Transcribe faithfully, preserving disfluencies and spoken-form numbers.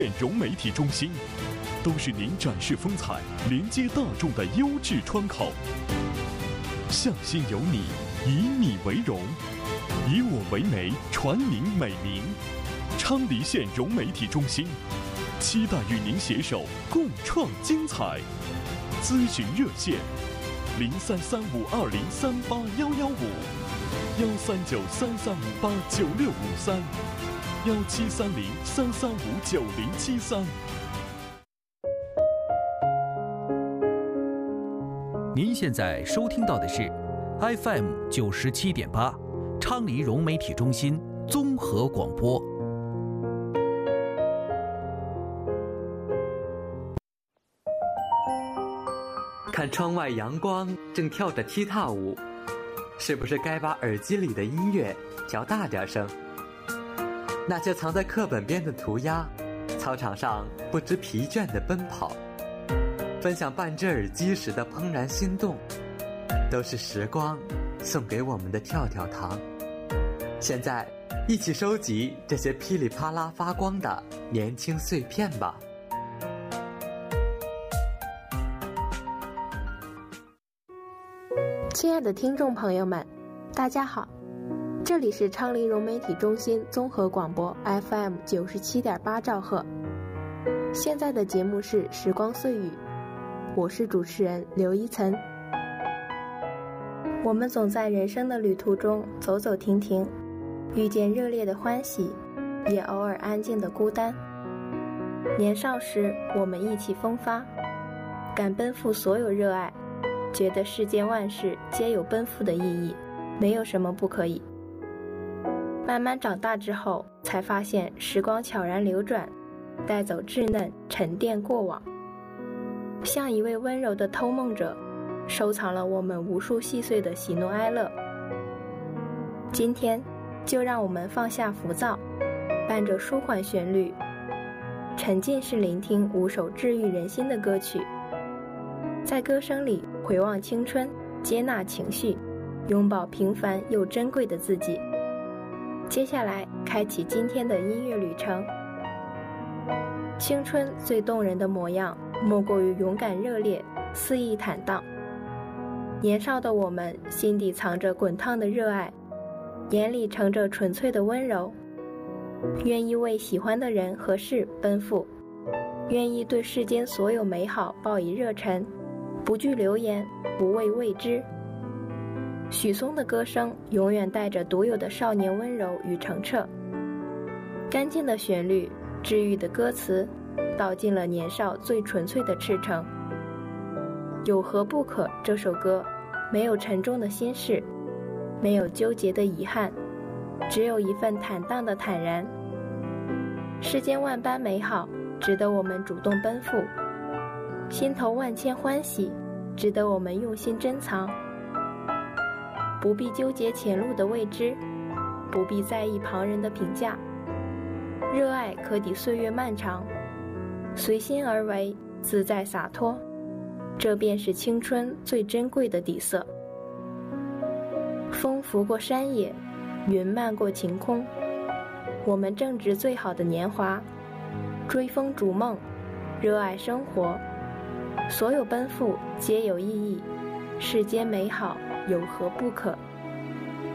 融媒体中心，都是您展示风采、连接大众的优质窗口。向心有你，以你为荣，以我为媒，传您美名。昌黎县融媒体中心，期待与您携手共创精彩。咨询热线：零三三五二零三八幺幺五，幺三九三三五八九六五三，幺七三零三三五九零七三。 您现在收听到的是 F M 九十七点八，昌黎融媒体中心综合广播。 看窗外阳光正跳着踢踏舞，是不是该把耳机里的音乐调大点声？那些藏在课本边的涂鸦，操场上不知疲倦的奔跑，分享半只耳机时的怦然心动，都是时光送给我们的跳跳糖。现在一起收集这些噼里啪啦发光的年轻碎片吧。 亲爱的听众朋友们，大家好，这里是昌黎融媒体中心综合广播 F M 九十七点八兆赫。现在的节目是时光碎语，我是主持人刘一岑。我们总在人生的旅途中走走停停，遇见热烈的欢喜，也偶尔安静的孤单。年少时我们意气风发，敢奔赴所有热爱，觉得世间万事皆有奔赴的意义，没有什么不可以。慢慢长大之后，才发现时光悄然流转，带走稚嫩，沉淀过往，像一位温柔的偷梦者，收藏了我们无数细碎的喜怒哀乐。今天就让我们放下浮躁，伴着舒缓旋律，沉浸式聆听五首治愈人心的歌曲，在歌声里回望青春，接纳情绪，拥抱平凡又珍贵的自己。接下来开启今天的音乐旅程。青春最动人的模样，莫过于勇敢热烈，肆意坦荡。年少的我们，心底藏着滚烫的热爱，眼里盛着纯粹的温柔，愿意为喜欢的人和事奔赴，愿意对世间所有美好报以热忱，不惧流言，不畏未知。许嵩的歌声永远带着独有的少年温柔与澄澈，干净的旋律，治愈的歌词，道尽了年少最纯粹的赤诚。有何不可这首歌，没有沉重的心事，没有纠结的遗憾，只有一份坦荡的坦然。世间万般美好，值得我们主动奔赴，心头万千欢喜，值得我们用心珍藏。不必纠结前路的未知，不必在意旁人的评价，热爱可抵岁月漫长，随心而为，自在洒脱，这便是青春最珍贵的底色。风拂过山野，云漫过晴空，我们正值最好的年华，追风逐梦，热爱生活，所有奔赴皆有意义，世间美好有何不可？